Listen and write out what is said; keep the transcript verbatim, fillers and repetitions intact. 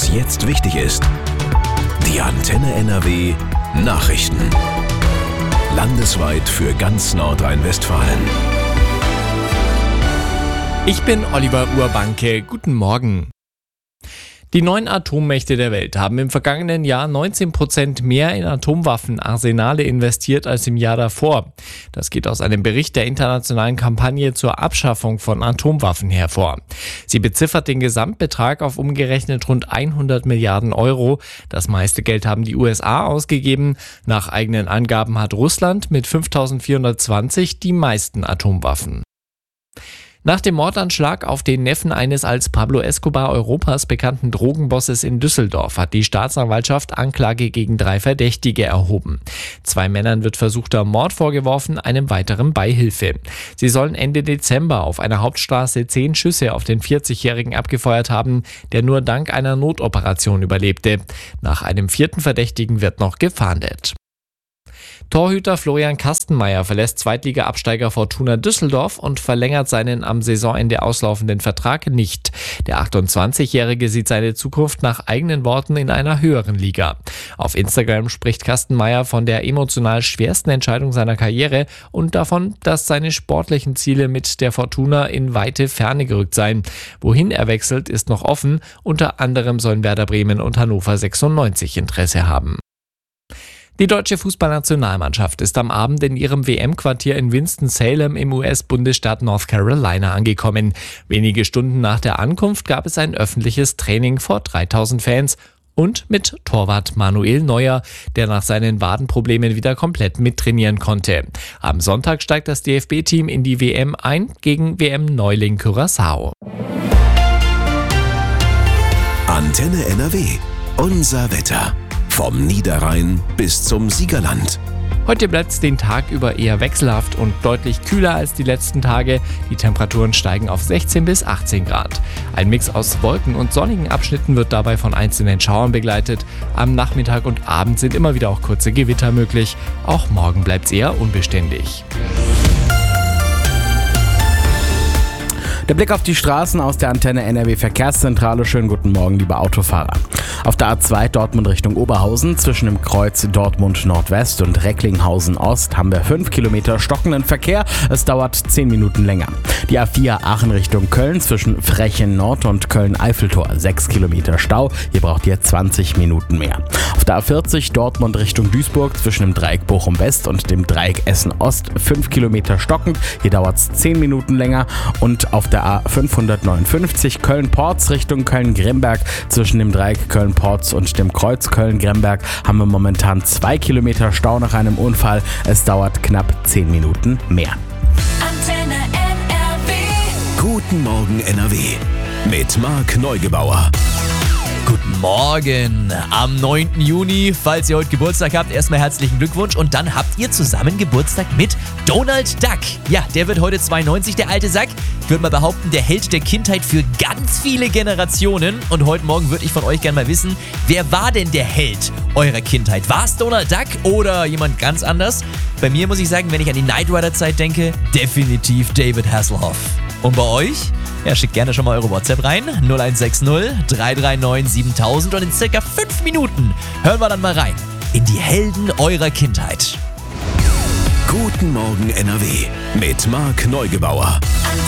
was jetzt wichtig ist. Die Antenne N R W Nachrichten. Landesweit für ganz Nordrhein-Westfalen. Ich bin Oliver Urbanke. Guten Morgen. Die neun Atommächte der Welt haben im vergangenen Jahr neunzehn Prozent mehr in Atomwaffenarsenale investiert als im Jahr davor. Das geht aus einem Bericht der internationalen Kampagne zur Abschaffung von Atomwaffen hervor. Sie beziffert den Gesamtbetrag auf umgerechnet rund hundert Milliarden Euro. Das meiste Geld haben die U S A ausgegeben. Nach eigenen Angaben hat Russland mit fünftausendvierhundertzwanzig die meisten Atomwaffen. Nach dem Mordanschlag auf den Neffen eines als Pablo Escobar Europas bekannten Drogenbosses in Düsseldorf hat die Staatsanwaltschaft Anklage gegen drei Verdächtige erhoben. Zwei Männern wird versuchter Mord vorgeworfen, einem weiteren Beihilfe. Sie sollen Ende Dezember auf einer Hauptstraße zehn Schüsse auf den vierzigjährigen abgefeuert haben, der nur dank einer Notoperation überlebte. Nach einem vierten Verdächtigen wird noch gefahndet. Torhüter Florian Kastenmeier verlässt Zweitliga-Absteiger Fortuna Düsseldorf und verlängert seinen am Saisonende auslaufenden Vertrag nicht. Der achtundzwanzigjährige sieht seine Zukunft nach eigenen Worten in einer höheren Liga. Auf Instagram spricht Kastenmeier von der emotional schwersten Entscheidung seiner Karriere und davon, dass seine sportlichen Ziele mit der Fortuna in weite Ferne gerückt seien. Wohin er wechselt, ist noch offen. Unter anderem sollen Werder Bremen und Hannover sechsundneunzig Interesse haben. Die deutsche Fußballnationalmannschaft ist am Abend in ihrem W M-Quartier in Winston-Salem im U S-Bundesstaat North Carolina angekommen. Wenige Stunden nach der Ankunft gab es ein öffentliches Training vor dreitausend Fans und mit Torwart Manuel Neuer, der nach seinen Wadenproblemen wieder komplett mittrainieren konnte. Am Sonntag steigt das D F B-Team in die W M ein gegen W M-Neuling Curaçao. Antenne N R W. Unser Wetter. Vom Niederrhein bis zum Siegerland. Heute bleibt es den Tag über eher wechselhaft und deutlich kühler als die letzten Tage. Die Temperaturen steigen auf sechzehn bis achtzehn Grad. Ein Mix aus Wolken und sonnigen Abschnitten wird dabei von einzelnen Schauern begleitet. Am Nachmittag und Abend sind immer wieder auch kurze Gewitter möglich. Auch morgen bleibt es eher unbeständig. Der Blick auf die Straßen aus der Antenne N R W Verkehrszentrale. Schönen guten Morgen, liebe Autofahrer. Auf der A zwei Dortmund Richtung Oberhausen zwischen dem Kreuz Dortmund Nordwest und Recklinghausen Ost haben wir fünf Kilometer stockenden Verkehr. Es dauert zehn Minuten länger. Die A vier Aachen Richtung Köln zwischen Frechen Nord und Köln-Eiffeltor sechs Kilometer Stau. Hier braucht ihr zwanzig Minuten mehr. Auf der A vierzig Dortmund Richtung Duisburg zwischen dem Dreieck Bochum West und dem Dreieck Essen Ost fünf Kilometer stockend. Hier dauert es zehn Minuten länger. Und auf der A fünfhundertneunundfünfzig Köln-Porz Richtung Köln-Gremberg zwischen dem Dreieck Köln-Porz und dem Kreuz Köln-Gremberg haben wir momentan zwei Kilometer Stau nach einem Unfall. Es dauert knapp zehn Minuten mehr. Antenne N R W. Guten Morgen N R W. Mit Marc Neugebauer. Guten Morgen am neunten Juni. Falls ihr heute Geburtstag habt, erstmal herzlichen Glückwunsch. Und dann habt ihr zusammen Geburtstag mit Donald Duck. Ja, der wird heute zweiundneunzig, der alte Sack. Ich würde mal behaupten, der Held der Kindheit für ganz viele Generationen. Und heute Morgen würde ich von euch gerne mal wissen, wer war denn der Held eurer Kindheit? War es Donald Duck oder jemand ganz anders? Bei mir muss ich sagen, wenn ich an die Knight Rider Zeit denke, definitiv David Hasselhoff. Und bei euch? Ja, schickt gerne schon mal eure WhatsApp rein. null eins sechs null drei drei neun siebentausend und in circa fünf Minuten hören wir dann mal rein in die Helden eurer Kindheit. Guten Morgen N R W mit Marc Neugebauer.